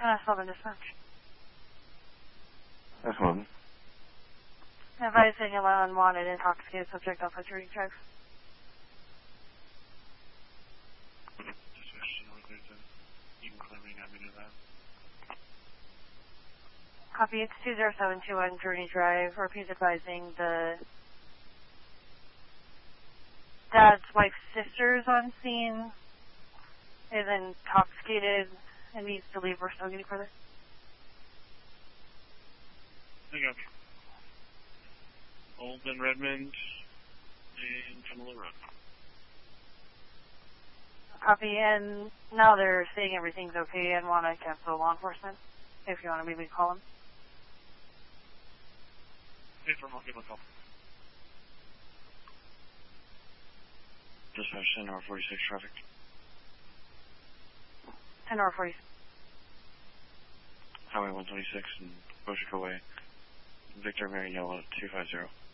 Can I stop and dispatch? That's one. Advising an unwanted intoxicated subject off a drink drive. Copy, it's 20721 Journey Drive. Repeat advising the dad's wife's sister is on scene, is intoxicated, and needs to leave. We're still getting further. Hang on. Old and Redmond and Pamela Road. Copy, and now they're saying everything's okay and want to cancel law enforcement. If you want to maybe call them. Hey, I'll give a call. Dispatch 10 hour 46 traffic. 10 hour 40. Highway 126 and Boshico Way. Victor Mary Yellow 250.